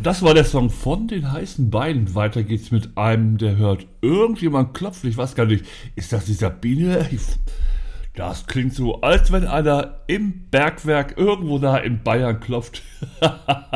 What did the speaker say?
Das war der Song von den heißen Beinen. Weiter geht's mit einem, der hört, irgendjemand klopft. Ich weiß gar nicht, ist das die Sabine? Das klingt so, als wenn einer im Bergwerk irgendwo da in Bayern klopft.